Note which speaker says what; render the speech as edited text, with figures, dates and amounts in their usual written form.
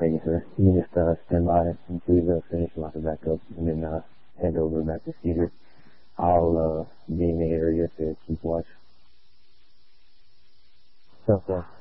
Speaker 1: Thank you, sir. You can just stand by and please finish lock it back up and then head over back to Cedar. I'll be in the area to keep watch. So,